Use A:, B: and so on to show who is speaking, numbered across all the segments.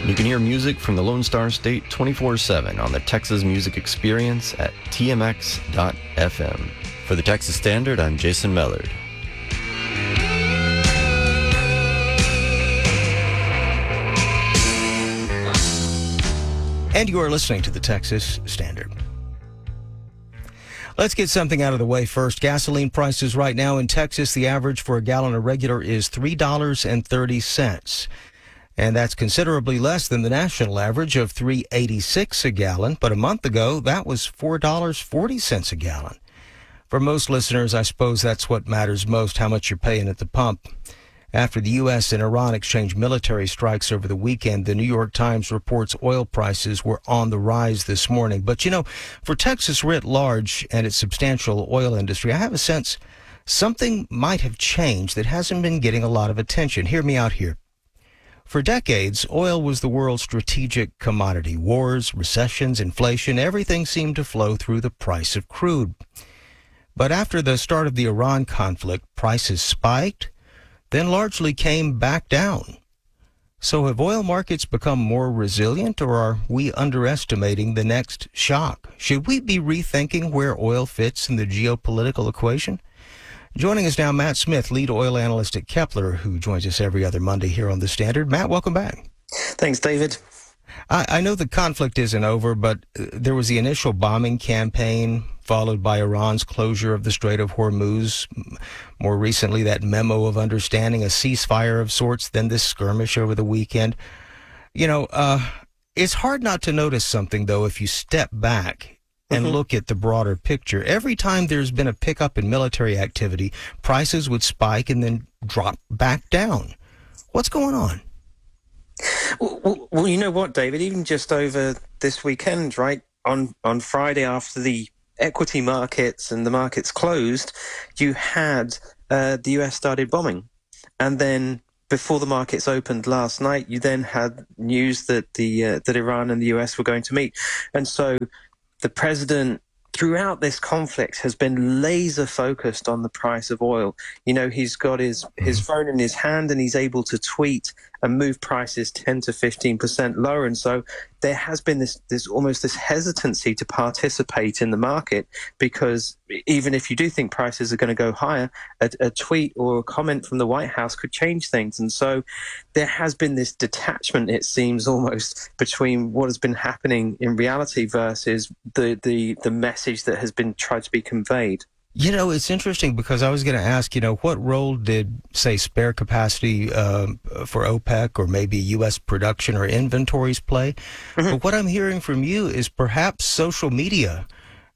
A: You can hear music from the Lone Star State 24/7 on the Texas Music Experience at tmx.fm. For the Texas Standard, I'm Jason Mellard.
B: And you are listening to the Texas Standard. Let's get something out of the way first. Gasoline prices right now in Texas, the average for a gallon of regular is $3.30. And that's considerably less than the national average of $3.86 a gallon. But a month ago, that was $4.40 a gallon. For most listeners, I suppose that's what matters most, how much you're paying at the pump. After the U.S. and Iran exchanged military strikes over the weekend, the New York Times reports oil prices were on the rise this morning. But, for Texas writ large and its substantial oil industry, I have a sense something might have changed that hasn't been getting a lot of attention. Hear me out here. For decades, oil was the world's strategic commodity. Wars, recessions, inflation, everything seemed to flow through the price of crude. But after the start of the Iran conflict, prices spiked, then largely came back down. So have oil markets become more resilient, or are we underestimating the next shock? Should we be rethinking where oil fits in the geopolitical equation? Joining us now, Matt Smith, lead oil analyst at Kepler, who joins us every other Monday here on The Standard. Matt, welcome back.
C: Thanks, David.
B: I know the conflict isn't over, but there was the initial bombing campaign followed by Iran's closure of the Strait of Hormuz. More recently, that memo of understanding, a ceasefire of sorts, then this skirmish over the weekend. It's hard not to notice something, though, if you step back and look at the broader picture. Every time there's been a pickup in military activity, prices would spike and then drop back down. What's going on?
C: Well, you know what, David? Even just over this weekend, right, on Friday after the equity markets and the markets closed, you had the US started bombing. And then before the markets opened last night, you then had news that that Iran and the US were going to meet. And so the president, throughout this conflict, has been laser focused on the price of oil. He's got his phone in his hand and he's able to tweet and move prices 10 to 15% lower. And so there has been this hesitancy to participate in the market, because even if you do think prices are going to go higher, a tweet or a comment from the White House could change things. And so there has been this detachment, it seems, almost between what has been happening in reality versus the message that has been tried to be conveyed.
B: It's interesting because I was going to ask, what role did, say, spare capacity for OPEC or maybe U.S. production or inventories play? But what I'm hearing from you is perhaps social media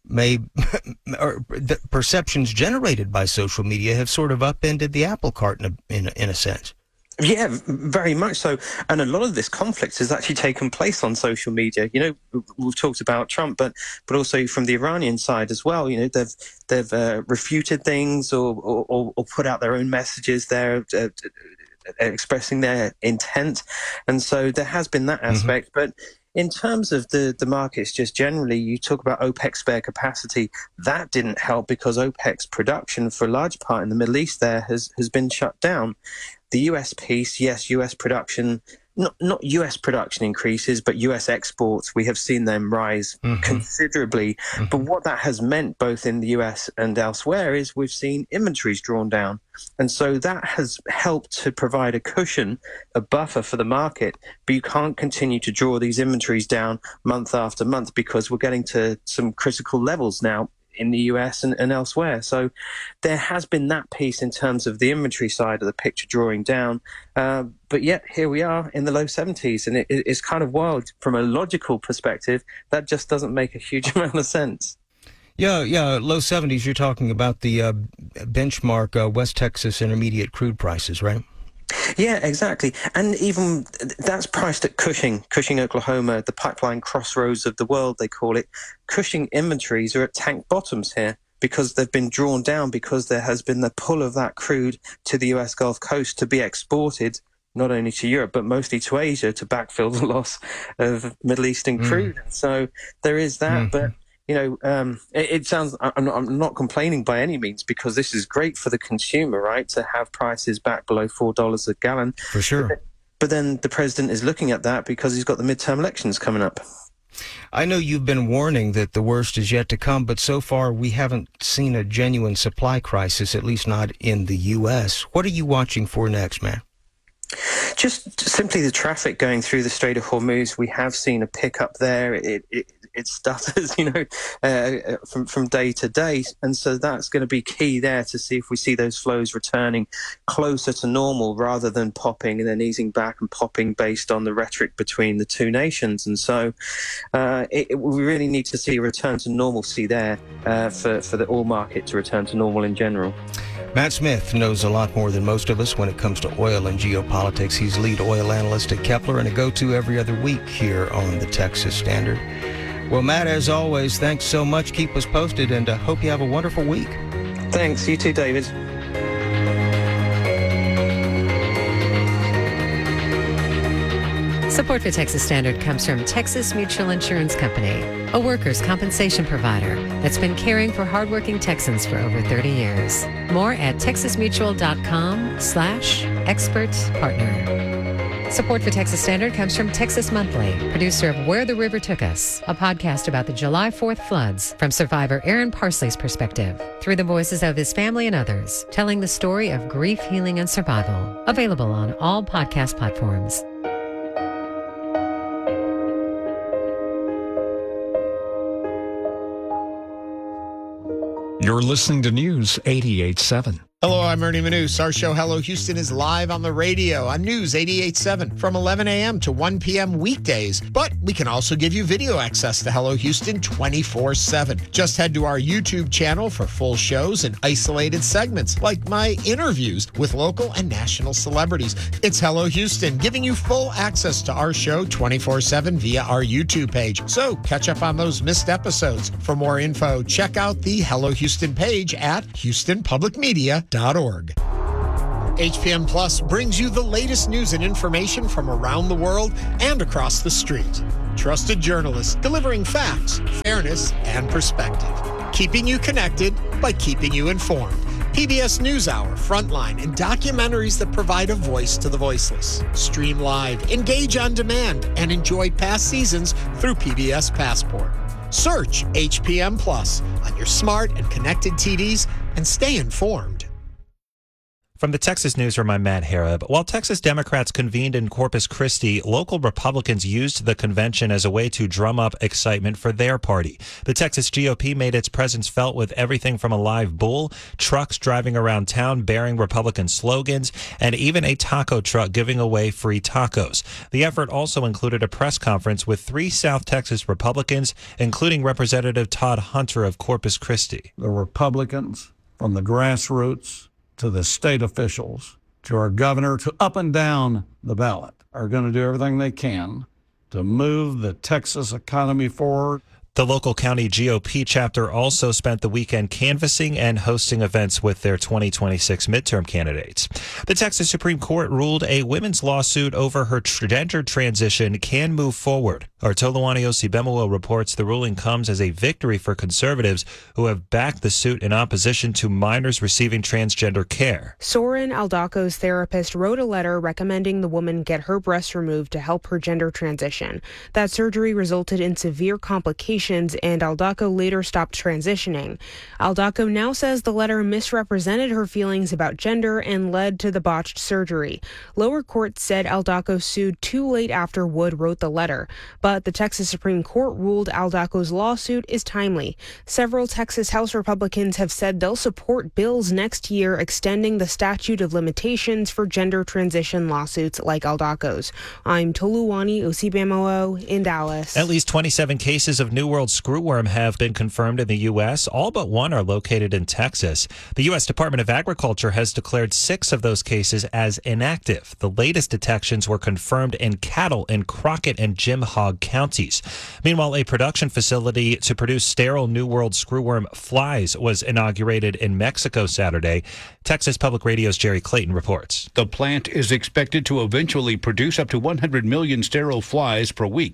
B: or the perceptions generated by social media have sort of upended the apple cart in a sense.
C: Yeah, very much so. And a lot of this conflict has actually taken place on social media. We've talked about Trump, but also from the Iranian side as well. They've refuted things or put out their own messages there, expressing their intent. And so there has been that aspect. But in terms of the markets just generally, you talk about OPEC spare capacity. That didn't help because OPEC's production for a large part in the Middle East there has been shut down. The US piece, yes, US production, not US production increases, but US exports, we have seen them rise considerably. But what that has meant both in the US and elsewhere is we've seen inventories drawn down. And so that has helped to provide a cushion, a buffer for the market. But you can't continue to draw these inventories down month after month, because we're getting to some critical levels now in the US and elsewhere. So there has been that piece in terms of the inventory side of the picture drawing down. But yet here we are in the low 70s. And it's kind of wild from a logical perspective. That just doesn't make a huge amount of sense.
B: Yeah, low 70s. You're talking about the benchmark West Texas Intermediate crude prices, right?
C: Yeah, exactly. And even that's priced at Cushing, Oklahoma, the pipeline crossroads of the world, they call it. Cushing inventories are at tank bottoms here because they've been drawn down, because there has been the pull of that crude to the US Gulf Coast to be exported, not only to Europe, but mostly to Asia to backfill the loss of Middle Eastern crude. So there is that. But it sounds, I'm not complaining by any means, because this is great for the consumer, right? To have prices back below $4 a gallon.
B: For sure.
C: But then the president is looking at that because he's got the midterm elections coming up.
B: I know you've been warning that the worst is yet to come, but so far we haven't seen a genuine supply crisis, at least not in the U.S. What are you watching for next, man?
C: Just simply the traffic going through the Strait of Hormuz. We have seen a pickup there. It stutters, from day to day. And so that's going to be key there to see if we see those flows returning closer to normal rather than popping and then easing back and popping based on the rhetoric between the two nations. And so we really need to see a return to normalcy there for the oil market to return to normal in general.
B: Matt Smith knows a lot more than most of us when it comes to oil and geopolitics. He's lead oil analyst at Kepler and a go-to every other week here on the Texas Standard. Well, Matt, as always, thanks so much. Keep us posted, and hope you have a wonderful week.
C: Thanks. You too, David.
D: Support for Texas Standard comes from Texas Mutual Insurance Company, a workers' compensation provider that's been caring for hardworking Texans for over 30 years. More at texasmutual.com/expert partner. Support for Texas Standard comes from Texas Monthly, producer of Where the River Took Us, a podcast about the July 4th floods from survivor Aaron Parsley's perspective, through the voices of his family and others, telling the story of grief, healing, and survival. Available on all podcast platforms.
E: You're listening to News 88.7.
F: Hello, I'm Ernie Manous. Our show, Hello Houston, is live on the radio on News 88.7 from 11 a.m. to 1 p.m. weekdays. But we can also give you video access to Hello Houston 24/7. Just head to our YouTube channel for full shows and isolated segments, like my interviews with local and national celebrities. It's Hello Houston, giving you full access to our show 24/7 via our YouTube page. So catch up on those missed episodes. For more info, check out the Hello Houston page at HoustonPublicMedia.org. HPM Plus brings you the latest news and information from around the world and across the street. Trusted journalists delivering facts, fairness, and perspective. Keeping you connected by keeping you informed. PBS NewsHour, Frontline, and documentaries that provide a voice to the voiceless. Stream live, engage on demand, and enjoy past seasons through PBS Passport. Search HPM Plus on your smart and connected TVs and stay informed.
G: From the Texas Newsroom, I'm Matt Harrop. While Texas Democrats convened in Corpus Christi, local Republicans used the convention as a way to drum up excitement for their party. The Texas GOP made its presence felt with everything from a live bull, trucks driving around town bearing Republican slogans, and even a taco truck giving away free tacos. The effort also included a press conference with 3 South Texas Republicans, including Representative Todd Hunter of Corpus Christi.
H: The Republicans, from the grassroots to the state officials, to our governor, to up and down the ballot, are going to do everything they can to move the Texas economy forward.
G: The local county GOP chapter also spent the weekend canvassing and hosting events with their 2026 midterm candidates. The Texas Supreme Court ruled a women's lawsuit over her gender transition can move forward. Our Toluwani Osibemuwo reports the ruling comes as a victory for conservatives who have backed the suit in opposition to minors receiving transgender care.
I: Soren Aldaco's therapist wrote a letter recommending the woman get her breast removed to help her gender transition. That surgery resulted in severe complications, and Aldaco later stopped transitioning. Aldaco now says the letter misrepresented her feelings about gender and led to the botched surgery. Lower courts said Aldaco sued too late after Wood wrote the letter, but the Texas Supreme Court ruled Aldaco's lawsuit is timely. Several Texas House Republicans have said they'll support bills next year extending the statute of limitations for gender transition lawsuits like Aldaco's. I'm Toluwani Osibemuwo in Dallas.
G: At least 27 cases of New World screwworm have been confirmed in the U.S. All but 1 are located in Texas. The U.S. Department of Agriculture has declared 6 of those cases as inactive. The latest detections were confirmed in cattle in Crockett and Jim Hogg counties. Meanwhile, a production facility to produce sterile New World screwworm flies was inaugurated in Mexico Saturday. Texas Public Radio's Jerry Clayton reports.
J: The plant is expected to eventually produce up to 100 million sterile flies per week.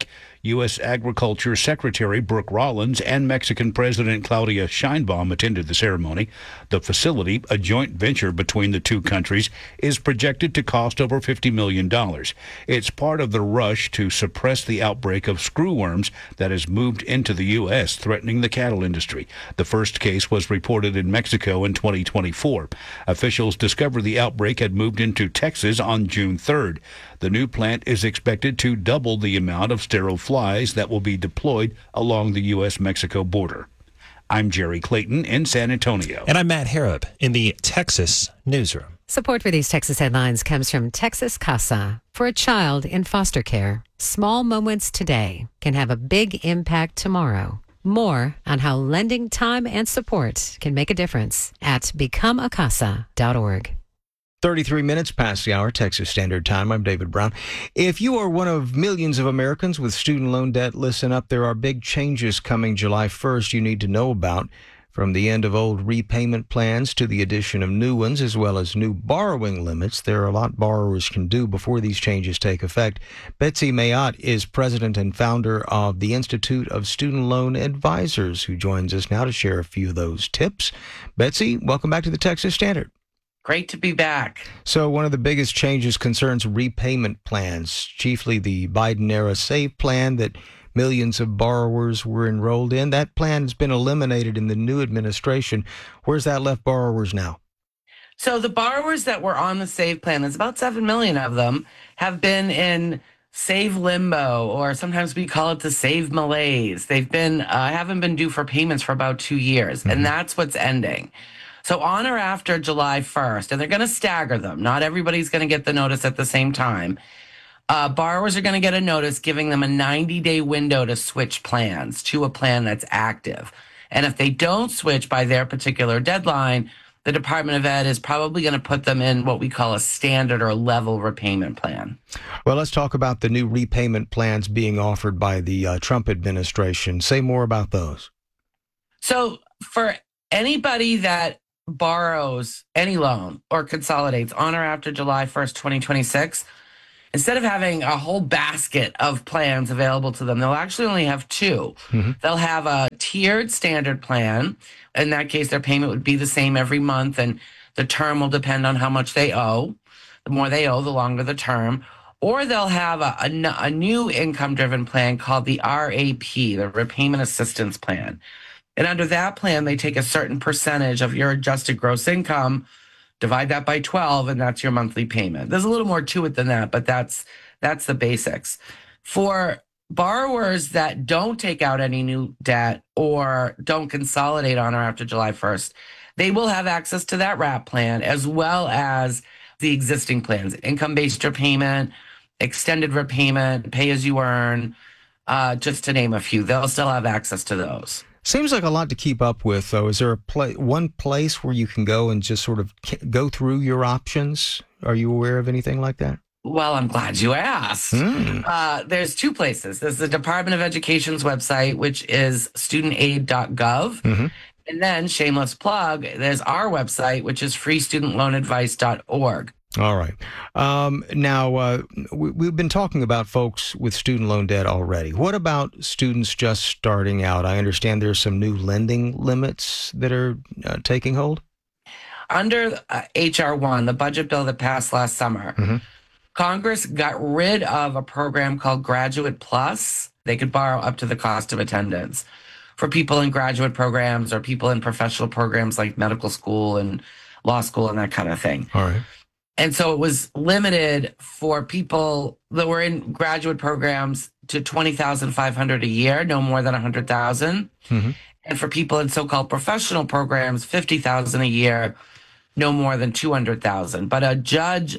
J: U.S. Agriculture Secretary Brooke Rollins and Mexican President Claudia Sheinbaum attended the ceremony. The facility, a joint venture between the two countries, is projected to cost over $50 million. It's part of the rush to suppress the outbreak of screwworms that has moved into the U.S., threatening the cattle industry. The first case was reported in Mexico in 2024. Officials discovered the outbreak had moved into Texas on June 3rd. The new plant is expected to double the amount of sterile flies that will be deployed along the U.S.-Mexico border. I'm Jerry Clayton in San Antonio.
G: And I'm Matt Harrop in the Texas Newsroom.
D: Support for these Texas headlines comes from Texas Casa. For a child in foster care, small moments today can have a big impact tomorrow. More on how lending time and support can make a difference at becomeacasa.org.
B: 33 minutes past the hour, Texas Standard Time. I'm David Brown. If you are one of millions of Americans with student loan debt, listen up. There are big changes coming July 1st you need to know about. From the end of old repayment plans to the addition of new ones, as well as new borrowing limits, there are a lot borrowers can do before these changes take effect. Betsy Mayotte is president and founder of the Institute of Student Loan Advisors, who joins us now to share a few of those tips. Betsy, welcome back to the Texas Standard.
K: Great to be back.
B: So one of the biggest changes concerns repayment plans, chiefly the Biden-era SAVE plan that millions of borrowers were enrolled in. That plan has been eliminated in the new administration. Where's that left borrowers now?
K: So the borrowers that were on the SAVE plan, there's about 7 million of them, have been in SAVE limbo, or sometimes we call it the SAVE malaise. They've been haven't been due for payments for about 2 years, and that's what's ending. So on or after July 1st, and they're going to stagger them. Not everybody's going to get the notice at the same time. Borrowers are going to get a notice giving them a 90-day window to switch plans to a plan that's active. And if they don't switch by their particular deadline, the Department of Ed is probably going to put them in what we call a standard or level repayment plan.
B: Well, let's talk about the new repayment plans being offered by the Trump administration. Say more about those.
K: So for anybody that borrows any loan or consolidates on or after July 1st, 2026, instead of having a whole basket of plans available to them, they'll actually only have two. They'll have a tiered standard plan. In that case, their payment would be the same every month, and the term will depend on how much they owe. The more they owe, the longer the term. Or they'll have a new income-driven plan called the RAP, the Repayment Assistance Plan. And under that plan, they take a certain percentage of your adjusted gross income, divide that by 12, and that's your monthly payment. There's a little more to it than that, but that's the basics. For borrowers that don't take out any new debt or don't consolidate on or after July 1st, they will have access to that RAP plan as well as the existing plans, income-based repayment, extended repayment, pay-as-you-earn, just to name a few. They'll still have access to those.
B: Seems like a lot to keep up with, though. Is there one place where you can go and just sort of go through your options? Are you aware of anything like that?
K: Well, I'm glad you asked. There's two places. There's the Department of Education's website, which is studentaid.gov. And then, shameless plug, there's our website, which is freestudentloanadvice.org.
B: All right. Now, we've been talking about folks with student loan debt already. What about students just starting out? I understand there's some new lending limits that are taking hold.
K: Under H.R. 1, the budget bill that passed last summer, Congress got rid of a program called Graduate Plus. They could borrow up to the cost of attendance for people in graduate programs or people in professional programs like medical school and law school and that kind of thing.
B: All right.
K: And so it was limited for people that were in graduate programs to $20,500 a year, no more than $100,000. And for people in so-called professional programs, $50,000 a year, no more than $200,000. But a judge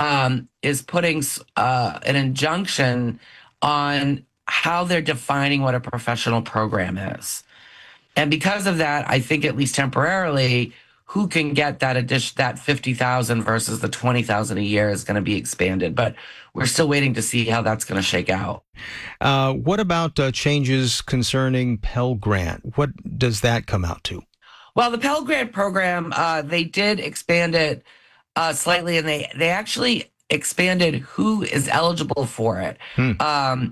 K: is putting an injunction on how they're defining what a professional program is. And because of that, I think at least temporarily, who can get that $50,000 versus the $20,000 a year is going to be expanded. But we're still waiting to see how that's going to shake out.
B: What about changes concerning Pell Grant? What does that come out to?
K: Well, the Pell Grant program, they did expand it slightly, and they actually expanded who is eligible for it.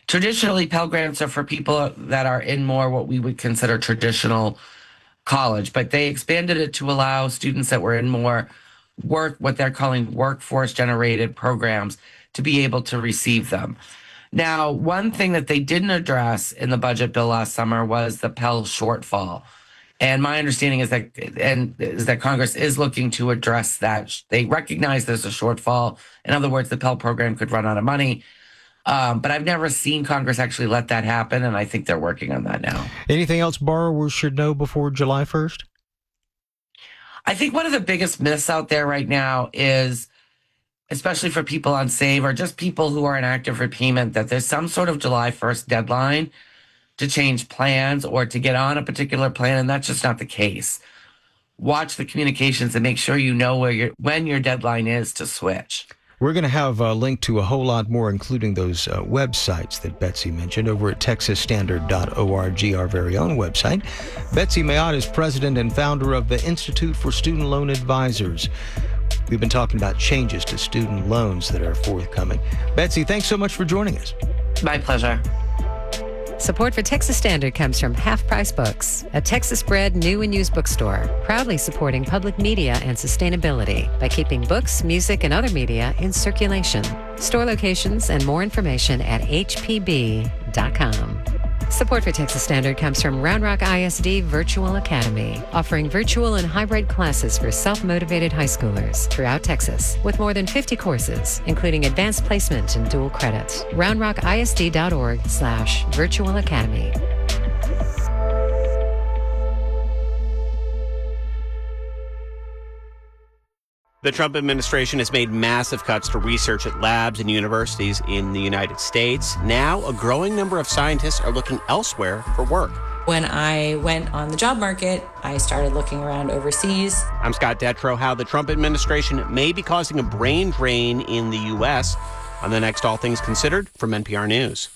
K: Traditionally, Pell Grants are for people that are in more what we would consider traditional college, but they expanded it to allow students that were in more what they're calling workforce generated programs to be able to receive them. Now, one thing that they didn't address in the budget bill last summer was the Pell shortfall. And my understanding is that Congress is looking to address that. They recognize there's a shortfall. In other words, the Pell program could run out of money. But I've never seen Congress actually let that happen, and I think they're working on that now.
B: Anything else borrowers should know before July 1st?
K: I think one of the biggest myths out there right now is, especially for people on SAVE or just people who are in active repayment, that there's some sort of July 1st deadline to change plans or to get on a particular plan, and that's just not the case. Watch the communications and make sure you know when your deadline is to switch.
B: We're going to have a link to a whole lot more, including those websites that Betsy mentioned, over at texasstandard.org, our very own website. Betsy Mayotte is president and founder of the Institute for Student Loan Advisors. We've been talking about changes to student loans that are forthcoming. Betsy, thanks so much for joining us.
K: My pleasure.
D: Support for Texas Standard comes from Half Price Books, a Texas-bred new and used bookstore, proudly supporting public media and sustainability by keeping books, music, and other media in circulation. Store locations and more information at hpb.com. Support for Texas Standard comes from Round Rock ISD Virtual Academy, offering virtual and hybrid classes for self-motivated high schoolers throughout Texas, with more than 50 courses, including advanced placement and dual credits. roundrockisd.org/virtual academy.
L: The Trump administration has made massive cuts to research at labs and universities in the United States. Now, a growing number of scientists are looking elsewhere for work.
M: When I went on the job market, I started looking around overseas.
L: I'm Scott Detrow. How the Trump administration may be causing a brain drain in the U.S. on the next All Things Considered from NPR News.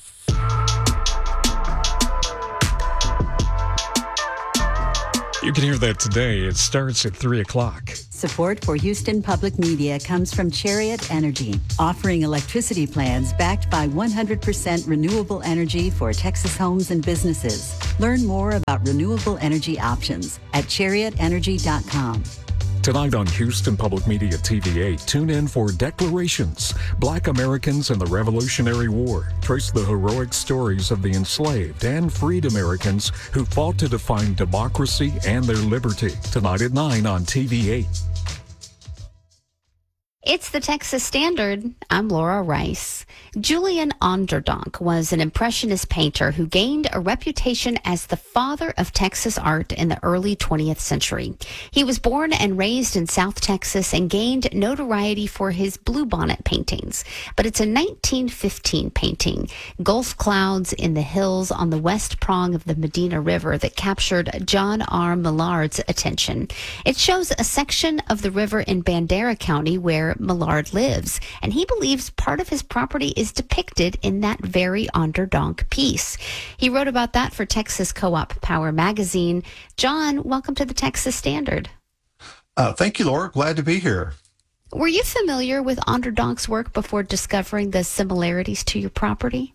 E: You can hear that today. It starts at 3 o'clock.
N: Support for Houston Public Media comes from Chariot Energy, offering electricity plans backed by 100% renewable energy for Texas homes and businesses. Learn more about renewable energy options at chariotenergy.com.
E: Tonight on Houston Public Media TV8, tune in for Declarations, Black Americans in the Revolutionary War. Trace the heroic stories of the enslaved and freed Americans who fought to define democracy and their liberty. Tonight at 9 on TV8.
O: It's the Texas Standard. I'm Laura Rice. Julian Onderdonk was an Impressionist painter who gained a reputation as the father of Texas art in the early 20th century. He was born and raised in South Texas and gained notoriety for his bluebonnet paintings. But it's a 1915 painting, Gulf Clouds in the Hills on the west prong of the Medina River, that captured John R. Millard's attention. It shows a section of the river in Bandera County where Millard lives, and he believes part of his property is depicted in that very Onderdonk piece. He wrote about that for Texas Co-op Power magazine. John, welcome to the Texas Standard.
P: Thank you, Laura. Glad to be here.
O: Were you familiar with Onderdonk's work before discovering the similarities to your property?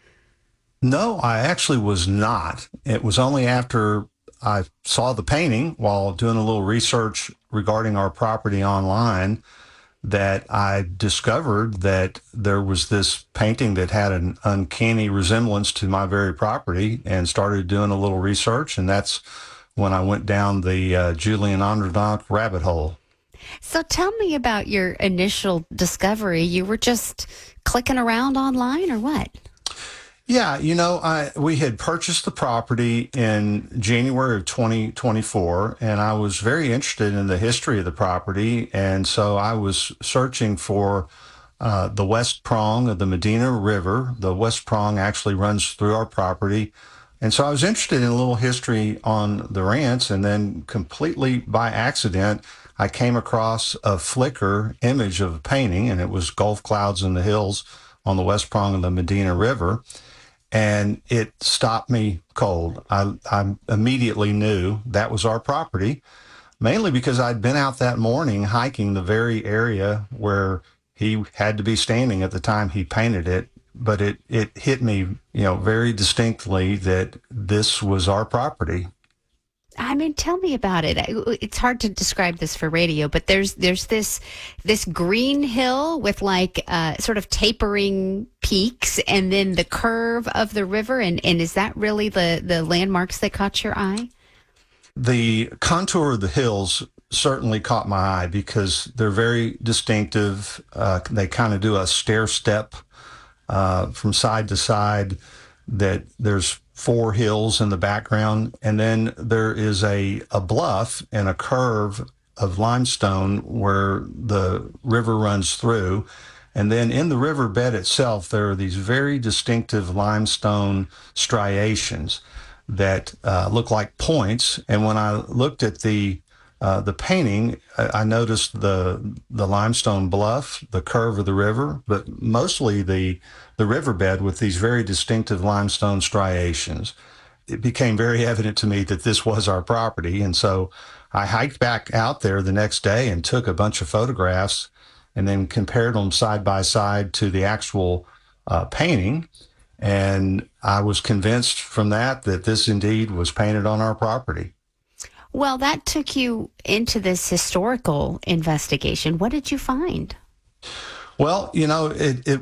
P: No, I actually was not. It was only after I saw the painting while doing a little research regarding our property online that I discovered that there was this painting that had an uncanny resemblance to my very property, and started doing a little research, and that's when I went down the Julian Onderdonk rabbit hole.
O: So tell me about your initial discovery. You were just clicking around online or what?
P: Yeah, you know, we had purchased the property in January of 2024, and I was very interested in the history of the property, and so I was searching for the west prong of the Medina River. The west prong actually runs through our property, and so I was interested in a little history on the ranch, and then completely by accident, I came across a Flickr image of a painting, and it was Gulf Clouds in the Hills on the west prong of the Medina River. And it stopped me cold. I immediately knew that was our property, mainly because I'd been out that morning hiking the very area where he had to be standing at the time he painted it, but it hit me, very distinctly that this was our property.
O: I mean, tell me about it. It's hard to describe this for radio, but there's this green hill with sort of tapering peaks, and then the curve of the river. And is that really the landmarks that caught your eye?
P: The contour of the hills certainly caught my eye because they're very distinctive. They kind of do a stair step from side to side. That there's 4 hills in the background, and then there is a bluff and a curve of limestone where the river runs through. And then in the riverbed itself, there are these very distinctive limestone striations that look like points. And when I looked at the painting, I noticed the limestone bluff, the curve of the river, but mostly the riverbed with these very distinctive limestone striations. It became very evident to me that this was our property. And so I hiked back out there the next day and took a bunch of photographs and then compared them side by side to the actual painting. And I was convinced from that this indeed was painted on our property.
O: Well, that took you into this historical investigation. What did you find?
P: Well, it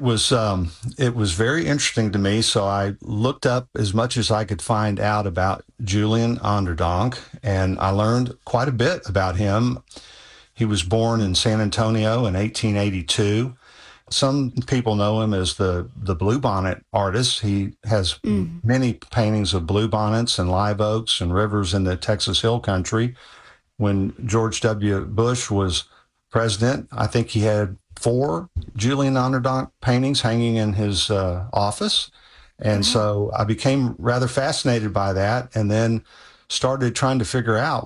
P: was very interesting to me. So I looked up as much as I could find out about Julian Onderdonk, and I learned quite a bit about him. He was born in San Antonio in 1882. Some people know him as the bluebonnet artist. He has many paintings of bluebonnets and live oaks and rivers in the Texas Hill Country. When George W. Bush was president, I think he had 4 Julian Onderdonk paintings hanging in his office. And so I became rather fascinated by that, and then started trying to figure out,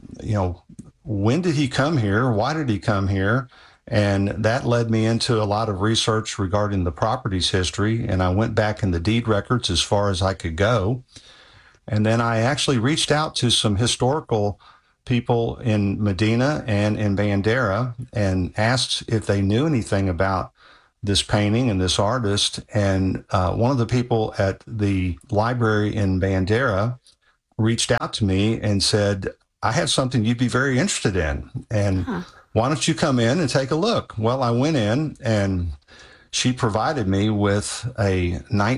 P: when did he come here? Why did he come here? And that led me into a lot of research regarding the property's history. And I went back in the deed records as far as I could go. And then I actually reached out to some historical people in Medina and in Bandera and asked if they knew anything about this painting and this artist. And one of the people at the library in Bandera reached out to me and said, I have something you'd be very interested in. And why don't you come in and take a look? Well, I went in, and she provided me with a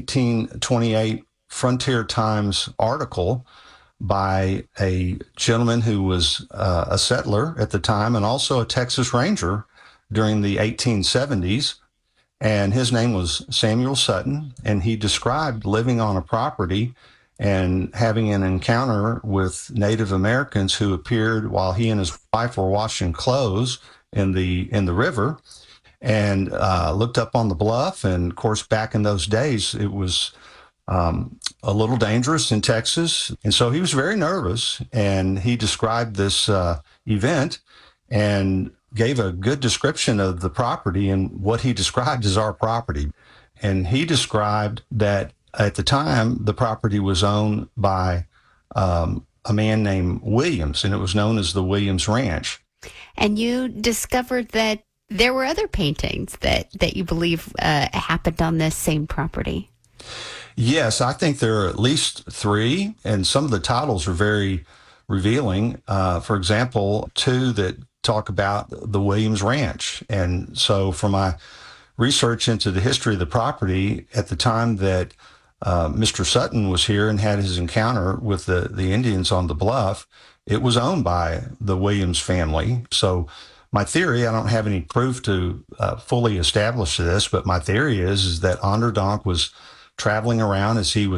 P: 1928 Frontier Times article by a gentleman who was a settler at the time and also a Texas Ranger during the 1870s. And his name was Samuel Sutton, and he described living on a property and having an encounter with Native Americans who appeared while he and his wife were washing clothes in the river, and looked up on the bluff. And of course, back in those days, it was a little dangerous in Texas. And so he was very nervous, and he described this event and gave a good description of the property and what he described as our property. And he described that at the time, the property was owned by a man named Williams, and it was known as the Williams Ranch.
O: And you discovered that there were other paintings that you believe happened on this same property.
P: Yes, I think there are at least 3, and some of the titles are very revealing. For example, 2 that talk about the Williams Ranch. And so for my research into the history of the property, at the time that Mr. Sutton was here and had his encounter with the Indians on the bluff, it was owned by the Williams family. So my theory, I don't have any proof to fully establish this, but my theory is that Onderdonk was traveling around as he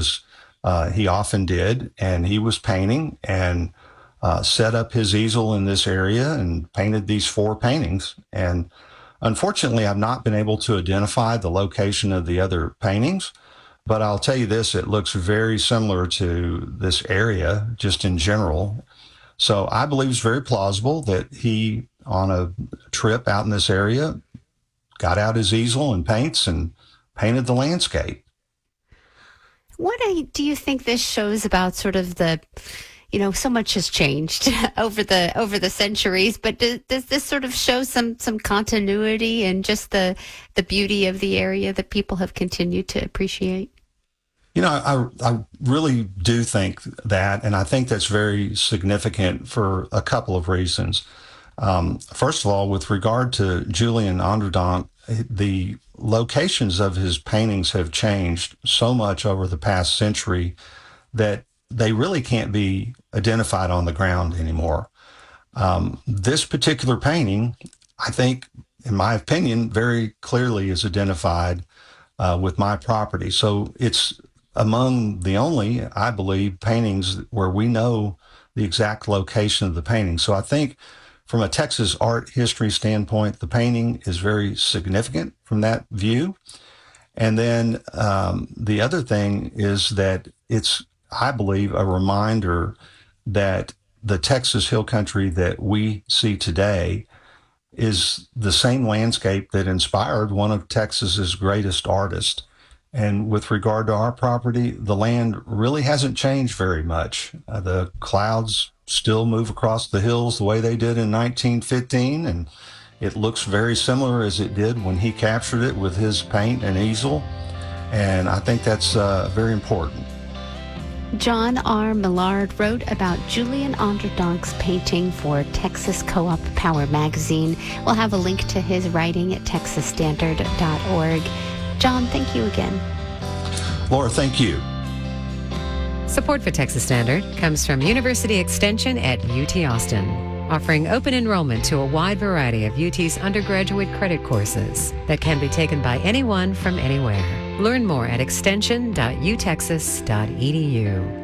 P: often did, and he was painting and set up his easel in this area and painted these 4 paintings. And unfortunately, I've not been able to identify the location of the other paintings. But I'll tell you this, it looks very similar to this area, just in general. So I believe it's very plausible that he, on a trip out in this area, got out his easel and paints and painted the landscape.
O: What do you think this shows about sort of the so much has changed over the centuries, but does this sort of show some continuity and just the beauty of the area that people have continued to appreciate?
P: I really do think that, and I think that's very significant for a couple of reasons. First of all, with regard to Julian Onderdonk, the locations of his paintings have changed so much over the past century that they really can't be identified on the ground anymore. This particular painting, I think, in my opinion, very clearly is identified with my property. So it's among the only, I believe, paintings where we know the exact location of the painting. So I think from a Texas art history standpoint, the painting is very significant from that view. And then the other thing is that it's, I believe, a reminder that the Texas Hill Country that we see today is the same landscape that inspired one of Texas's greatest artists. And with regard to our property, the land really hasn't changed very much. The clouds still move across the hills the way they did in 1915, and it looks very similar as it did when he captured it with his paint and easel. And I think that's very important.
O: John R. Millard wrote about Julian Onderdonk's painting for Texas Co-op Power magazine. We'll have a link to his writing at texasstandard.org. John, thank you again.
P: Laura, thank you.
D: Support for Texas Standard comes from University Extension at UT Austin, offering open enrollment to a wide variety of UT's undergraduate credit courses that can be taken by anyone from anywhere. Learn more at extension.utexas.edu.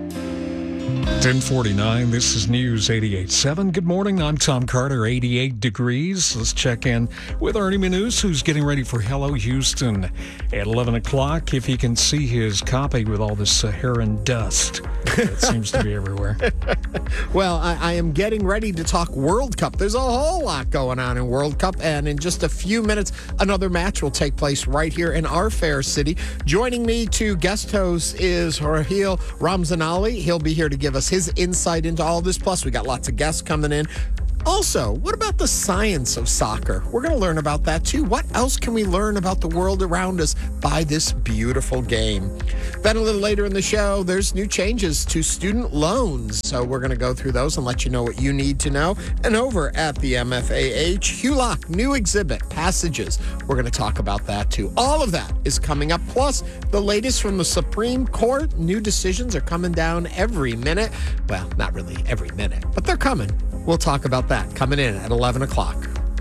E: 1049, this is News 88.7. Good morning, I'm Tom Carter, 88 degrees. Let's check in with Ernie Manous, who's getting ready for Hello Houston at 11 o'clock. If he can see his copy with all this Saharan dust that seems to be everywhere.
F: Well, I am getting ready to talk World Cup. There's a whole lot going on in World Cup, and in just a few minutes, another match will take place right here in our fair city. Joining me to guest host is Raheel Ramzanali. He'll be here to give us his insight into all this. Plus, we got lots of guests coming in. Also, what about the science of soccer? We're going to learn about that too. What else can we learn about the world around us by this beautiful game? Then a little later in the show, there's new changes to student loans. So we're going to go through those and let you know what you need to know. And over at the MFAH, Hugh Locke, new exhibit, Passages. We're going to talk about that too. All of that is coming up. Plus, the latest from the Supreme Court. New decisions are coming down every minute. Well, not really every minute, but they're coming. We'll talk about that coming in at 11 o'clock.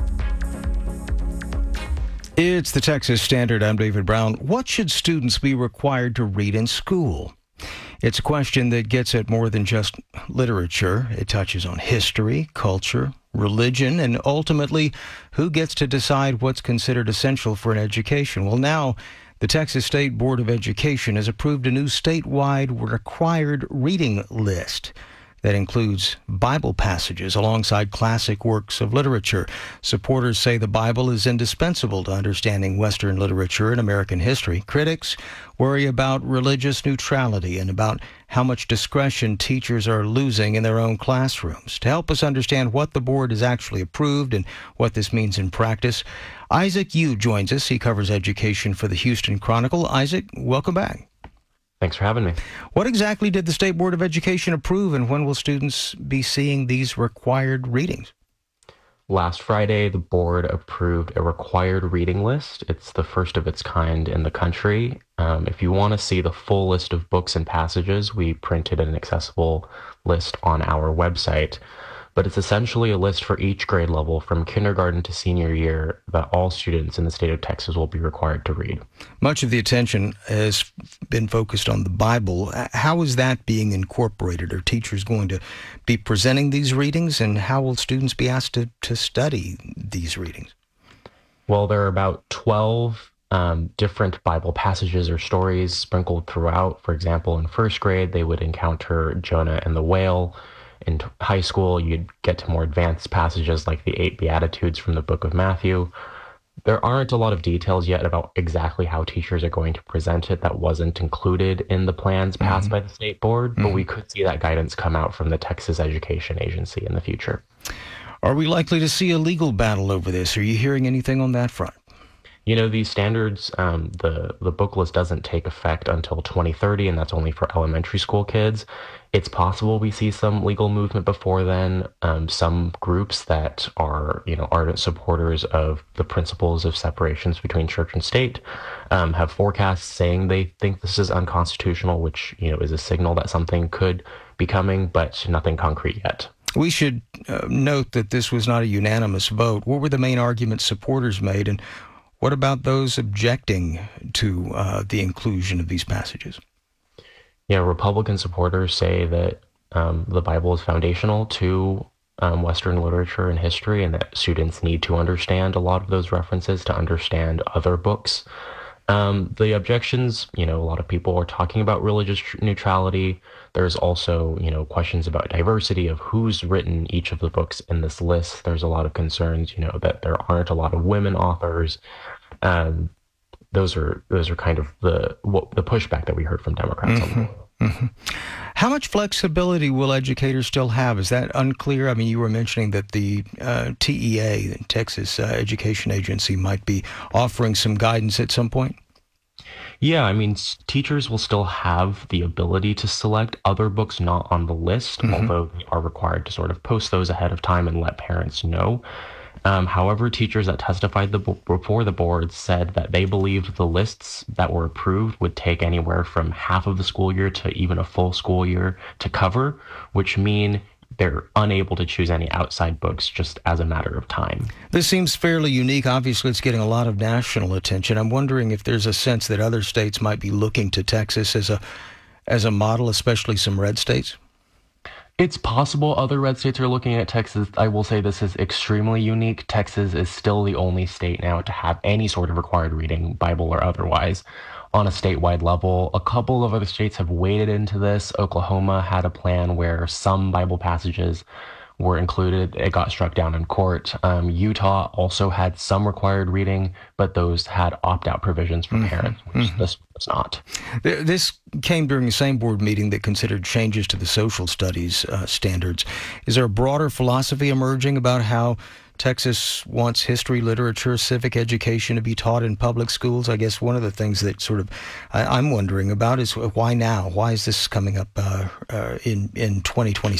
B: It's the Texas Standard. I'm David Brown. What should students be required to read in school? It's a question that gets at more than just literature. It touches on history, culture, religion, and ultimately who gets to decide what's considered essential for an education. Well, now the Texas State Board of Education has approved a new statewide required reading list that includes Bible passages alongside classic works of literature. Supporters say the Bible is indispensable to understanding Western literature and American history. Critics worry about religious neutrality and about how much discretion teachers are losing in their own classrooms. To help us understand what the board has actually approved and what this means in practice, Isaac Yu joins us. He covers education for the Houston Chronicle. Isaac, welcome back.
Q: Thanks for having me.
B: What exactly did the State Board of Education approve, and when will students be seeing these required readings?
Q: Last Friday, the board approved a required reading list. It's the first of its kind in the country. If you want to see the full list of books and passages, we printed an accessible list on our website. But it's essentially a list for each grade level from kindergarten to senior year that all students in the state of Texas will be required to read.
B: Much of the attention has been focused on the Bible. How is that being incorporated? Are teachers going to be presenting these readings, and how will students be asked to study these readings?
Q: Well, there are about 12 different Bible passages or stories sprinkled throughout. For example, in first grade, they would encounter Jonah and the whale. In high school, you'd get to more advanced passages like the 8 Beatitudes from the book of Matthew. There aren't a lot of details yet about exactly how teachers are going to present it. That wasn't included in the plans passed by the state board, but we could see that guidance come out from the Texas Education Agency in the future.
B: Are we likely to see a legal battle over this? Are you hearing anything on that front?
Q: You know, these standards, the book list doesn't take effect until 2030, and that's only for elementary school kids. It's possible we see some legal movement before then. Some groups that are, ardent supporters of the principles of separations between church and state have forecasts saying they think this is unconstitutional, which, is a signal that something could be coming, but nothing concrete yet.
B: We should note that this was not a unanimous vote. What were the main arguments supporters made, and what about those objecting to the inclusion of these passages?
Q: Yeah, Republican supporters say that the Bible is foundational to Western literature and history, and that students need to understand a lot of those references to understand other books. The objections, a lot of people are talking about religious neutrality. There's also, questions about diversity of who's written each of the books in this list. There's a lot of concerns, that there aren't a lot of women authors. Those are kind of the pushback that we heard from Democrats on the board.
B: How much flexibility will educators still have? Is that unclear? I mean, you were mentioning that the TEA, the Texas Education Agency, might be offering some guidance at some point.
Q: Yeah, I mean, teachers will still have the ability to select other books not on the list, although they are required to sort of post those ahead of time and let parents know. However, teachers that testified before the board said that they believed the lists that were approved would take anywhere from half of the school year to even a full school year to cover, which mean they're unable to choose any outside books just as a matter of time.
B: This seems fairly unique. Obviously, it's getting a lot of national attention. I'm wondering if there's a sense that other states might be looking to Texas as a model, especially some red states.
Q: It's possible other red states are looking at Texas. I will say this is extremely unique. Texas is still the only state now to have any sort of required reading, Bible or otherwise, on a statewide level. A couple of other states have waded into this. Oklahoma had a plan where some Bible passages were included. It got struck down in court. Utah also had some required reading, but those had opt-out provisions for parents, which this was not.
B: This came during the same board meeting that considered changes to the social studies standards. Is there a broader philosophy emerging about how Texas wants history, literature, civic education to be taught in public schools? I guess one of the things that sort of I'm wondering about is why now? Why is this coming up in 2026?